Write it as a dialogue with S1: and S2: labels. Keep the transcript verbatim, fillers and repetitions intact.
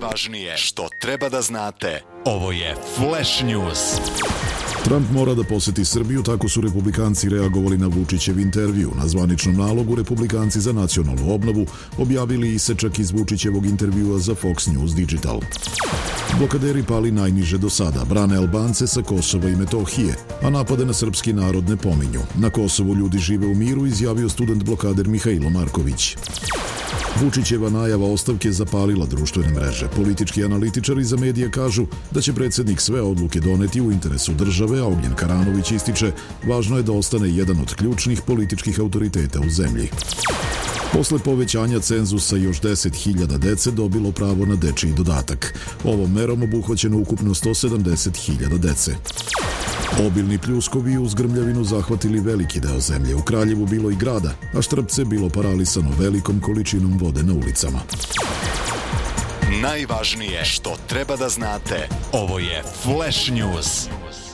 S1: Najvažnije što treba da znate. Ovo je Flash News.
S2: Trump mora da poseti Srbiju, tako su republikanci reagovali na Vučićev intervju. Na zvaničnom nalogu republikanci za nacionalnu obnovu objavili isečak iz Vučićevog intervjua za Fox News Digital. Blokaderi pali najniže do sada, brane Albance sa Kosova i Metohije, a napade na srpski narod ne pominju. Na Kosovu ljudi žive u miru, izjavio student blokader Mihailo Marković. Vučićeva najava ostavke zapalila društvene mreže. Politički analitičari za medije kažu da će predsjednik sve odluke doneti u interesu države, a Ognjen Karanović ističe važno je da ostane jedan od ključnih političkih autoriteta u zemlji. Posle povećanja cenzusa još deset hiljada dece dobilo pravo na dečiji dodatak. Ovom merom obuhvaćeno ukupno sto sedamdeset hiljada dece. Obilni pljuskovi uz grmljavinu zahvatili veliki deo zemlje. U Kraljevu bilo i grada, a Štrpce bilo paralisano velikom količinom vode na ulicama.
S1: Najvažnije što treba da znate. Ovo je Flash News.